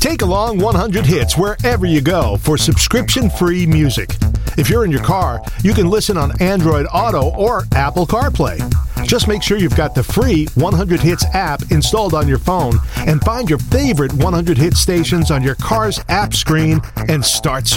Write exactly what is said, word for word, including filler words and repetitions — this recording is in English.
Take along one hundred hits wherever you go for subscription-free music. If you're in your car, you can listen on Android Auto or Apple CarPlay. Just make sure you've got the free one hundred hits app installed on your phone and find your favorite one hundred hit stations on your car's app screen and start